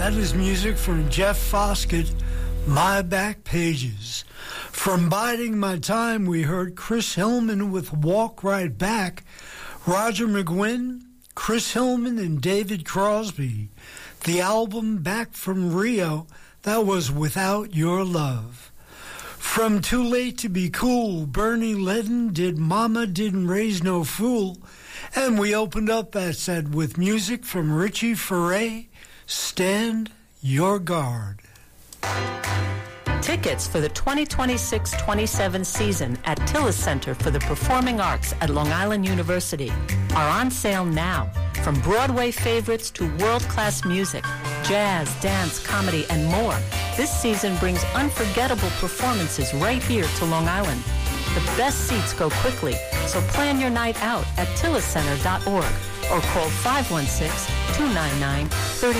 That is music from Jeff Foskett, My Back Pages. From Biding My Time, we heard Chris Hillman with Walk Right Back, Roger McGuinn, Chris Hillman, and David Crosby. The album Back from Rio, that was Without Your Love. From Too Late to Be Cool, Bernie Leadon did Mama Didn't Raise No Fool. And we opened up that set with music from Richie Furay, Stand Your Guard. Tickets for the 2026-27 season at Tillis Center for the Performing Arts at Long Island University are on sale now. From Broadway favorites to world-class music, jazz, dance, comedy, and more, this season brings unforgettable performances right here to Long Island. The best seats go quickly, so plan your night out at tilliscenter.org or call 516-299-30